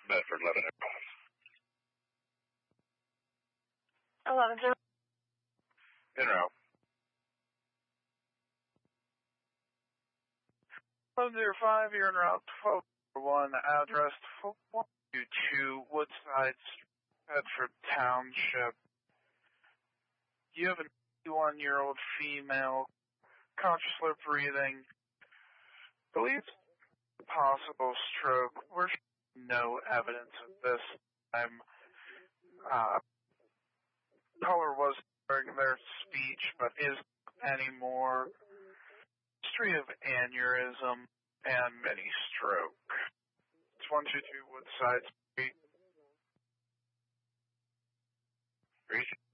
Bedford 11. 11-0. En route. 105, you're en route 12-1, address 122 Woodside, Bedford Township. You have an 81-year-old female, conscious low breathing, believes possible stroke. We're showing no evidence of this time. Caller was during their speech, but is anymore. History of aneurysm and mini stroke. It's 122 Woodside Street. Reach.